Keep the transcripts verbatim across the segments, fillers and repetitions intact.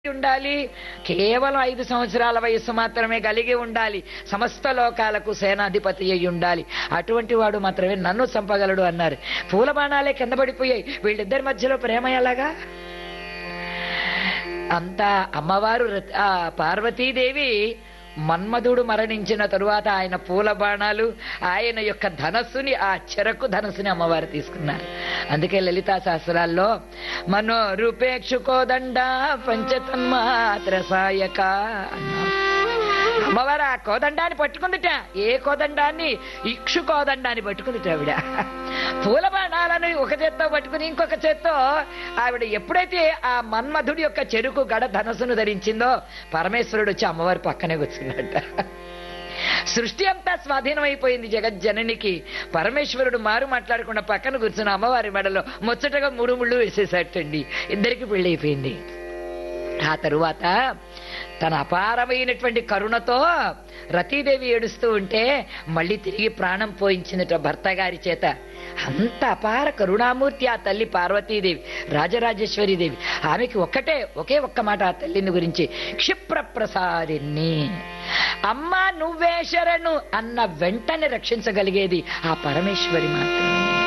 ఉండాలి. కేవలం ఐదు సంవత్సరాల వయస్సు మాత్రమే కలిగి ఉండాలి. సమస్త లోకాలకు సేనాధిపతి అయి ఉండాలి. అటువంటి వాడు మాత్రమే నన్ను చంపగలడు అన్నారు. పూల బాణాలే కింద పడిపోయాయి. వీళ్ళిద్దరి మధ్యలో ప్రేమ ఎలాగా? అంతా అమ్మవారు ఆ పార్వతీదేవి మన్మధుడు మరణించిన తరువాత ఆయన పూల బాణాలు, ఆయన యొక్క ధనస్సుని, ఆ చెరకు ధనస్సుని అమ్మవారు తీసుకున్నారు. అందుకే లలితా శాస్త్రాల్లో మనోరూపేక్షుకోదండ పంచతన్మాత్ర సాయక అన్నారు. అమ్మవారు ఆ కోదండాన్ని పట్టుకుందిట. ఏ కోదండాన్ని? ఇక్షు కోదండాన్ని పట్టుకుందిట ఆవిడ. పూల బాణాలను ఒక చేత్తో పట్టుకుని ఇంకొక చేత్తో ఆవిడ ఎప్పుడైతే ఆ మన్మధుడి యొక్క చెరుకు గడ ధనస్సును ధరించిందో పరమేశ్వరుడు వచ్చి అమ్మవారి పక్కనే కూర్చున్నట్ట. సృష్టి అంతా స్వాధీనమైపోయింది జగజ్జననికి. పరమేశ్వరుడు మారు మాట్లాడకుండా పక్కన కూర్చున్న అమ్మవారి మెడలో ముచ్చటగా మూడు ముళ్ళు వేసేసాటండి. ఇద్దరికి పెళ్ళైపోయింది. ఆ తరువాత తన అపారమైనటువంటి కరుణతో రతీదేవి ఏడుస్తూ ఉంటే మళ్ళీ తిరిగి ప్రాణం పోయించిందట భర్త గారి చేత. అంత అపార కరుణామూర్తి ఆ తల్లి పార్వతీదేవి, రాజరాజేశ్వరి దేవి. ఆమెకి ఒక్కటే ఒకే ఒక్క మాట ఆ తల్లిని గురించి, క్షిప్ర ప్రసాదిని. అమ్మ నువ్వే శరణు అన్న వెంటనే రక్షించగలిగేది ఆ పరమేశ్వరి మాత్రమే.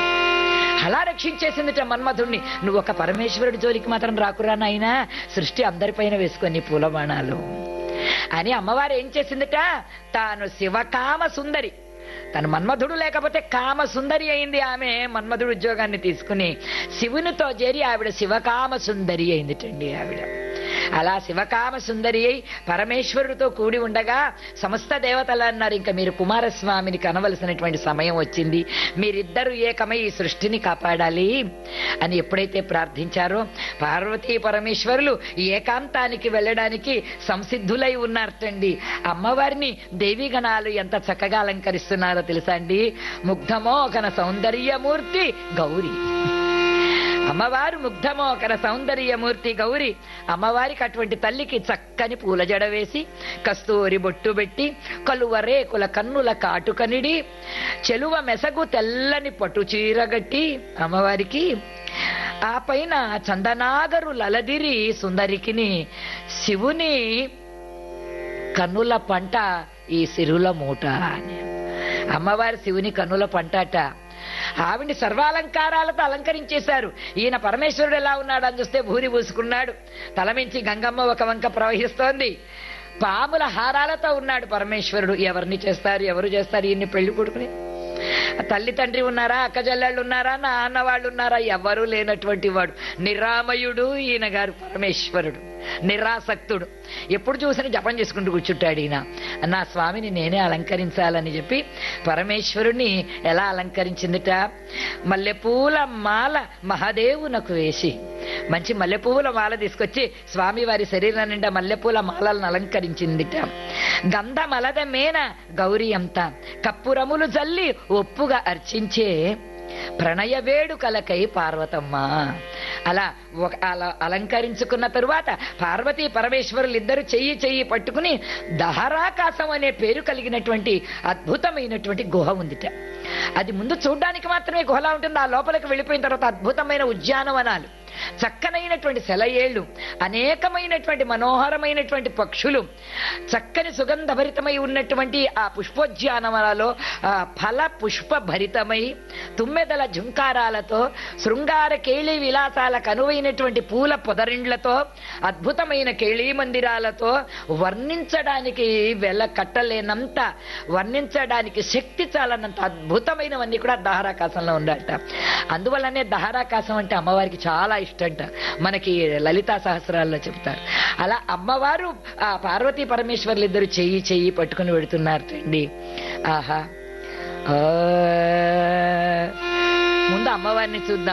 అలా రక్షించేసిందిట మన్మధుణ్ణి. నువ్వు ఒక పరమేశ్వరుడి జోలికి మాత్రం రాకురా నాయనా, సృష్టి అందరిపైన వేసుకొని పూలబాణాలు అని అమ్మవారు ఏం చేసిందిట? తాను శివకామ సుందరి, తను మన్మధుడు లేకపోతే కామ సుందరి అయింది ఆమె. మన్మధుడు ఉద్యోగాన్ని తీసుకుని శివునితో చేరి ఆవిడ శివకామ సుందరి అయిందిటండి ఆవిడ. అలా శివకామ సుందరి అయి పరమేశ్వరుడితో కూడి ఉండగా సమస్త దేవతలు అన్నారు, ఇంకా మీరు కుమారస్వామిని కనవలసినటువంటి సమయం వచ్చింది, మీరిద్దరూ ఏకమై ఈ సృష్టిని కాపాడాలి అని ఎప్పుడైతే ప్రార్థించారో పార్వతీ పరమేశ్వరులు ఏకాంతానికి వెళ్ళడానికి సంసిద్ధులై ఉన్నారటండి. అమ్మవారిని దేవీ గణాలు ఎంత చక్కగా అలంకరిస్తున్నారో తెలుసా అండి. ముగ్ధమోకన సౌందర్యమూర్తి గౌరీ. అమ్మవారు ముగ్ధమోకర సౌందర్యమూర్తి గౌరి. అమ్మవారికి అటువంటి తల్లికి చక్కని పూల జడ వేసి, కస్తూరి బొట్టు పెట్టి, కలువ రేకుల కన్నుల కాటుకనిడి, చెలువ మెసగు తెల్లని పట్టు చీరగట్టి అమ్మవారికి, ఆ పైన చందనాగరు లలదిరి సుందరికిని, శివుని కన్నుల పంట ఈ సిరుల మూట అని. అమ్మవారి శివుని కన్నుల పంట అట. ఆవిడ్ని సర్వాలంకారాలతో అలంకరించేశారు. ఈయన పరమేశ్వరుడు ఎలా ఉన్నాడు అని చూస్తే భూరి పూసుకున్నాడు, తలమించి గంగమ్మ ఒక వంక ప్రవహిస్తోంది, పాముల హారాలతో ఉన్నాడు పరమేశ్వరుడు. ఎవరిని చేస్తారు, ఎవరు చేస్తారు ఈయన్ని పెళ్లి కొడుకుని? తల్లి తండ్రి ఉన్నారా, అక్క చెల్లెళ్ళు ఉన్నారా, నాన్న వాళ్ళు ఉన్నారా? ఎవరు లేనటువంటి వాడు నిరామయుడు ఈయన గారు పరమేశ్వరుడు. నిరాసక్తుడు, ఎప్పుడు చూసినా జపం చేసుకుంటూ కూర్చుంటాడు ఈయన. నా స్వామిని నేనే అలంకరించాలని చెప్పి పరమేశ్వరుని ఎలా అలంకరించిందిట? మల్లెపూల మాల మహాదేవునకు వేసి, మంచి మల్లెపూల మాల తీసుకొచ్చి స్వామివారి శరీరం నిండా మల్లెపూల మాలలను అలంకరించిందిట. గంధమలద మేన గౌరీ అంతా కప్పురములు జల్లి ఒప్పుగా అర్చించే ప్రణయ వేడుకలకై పార్వతమ్మ. అలా ఒక అలా అలంకరించుకున్న తరువాత పార్వతీ పరమేశ్వరులు ఇద్దరు చెయ్యి చెయ్యి పట్టుకుని దహరాకాశం అనే పేరు కలిగినటువంటి అద్భుతమైనటువంటి గుహ ఉందిట. అది ముందు చూడ్డానికి మాత్రమే గుహలా ఉంటుంది. ఆ లోపలికి వెళ్ళిపోయిన తర్వాత అద్భుతమైన ఉద్యానవనాలు, చక్కనైనటువంటి సెలయేళ్లు, అనేకమైనటువంటి మనోహరమైనటువంటి పక్షులు, చక్కని సుగంధభరితమై ఉన్నటువంటి ఆ పుష్పోద్యానవనాలో ఫల పుష్ప భరితమై తుమ్మెదల జుంకారాలతో, శృంగార కేళీ విలాసాలకు అనువైనటువంటి పూల పొదరిండ్లతో, అద్భుతమైన కేళీ మందిరాలతో వర్ణించడానికి వెల కట్టలేనంత, వర్ణించడానికి శక్తి చాలనంత అద్భుతమైనవన్నీ కూడా దహరాకాశంలో ఉండట. అందువల్లనే దహరాకాశం అంటే అమ్మవారికి చాలా ఇష్టంట. మనకి లలితా సహస్రాల్లో చెప్తారు. అలా అమ్మవారు ఆ పార్వతీ పరమేశ్వర్లు ఇద్దరు చెయ్యి చెయ్యి పట్టుకుని పెడుతున్నారు అండి. ఆహా, ముందు అమ్మవారిని చూద్దాం.